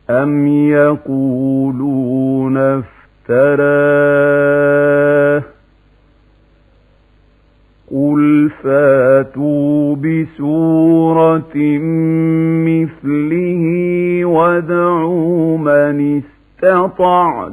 أم يقولون افتراه قل فاتوا بسورة مثله وادعوا من استطعتم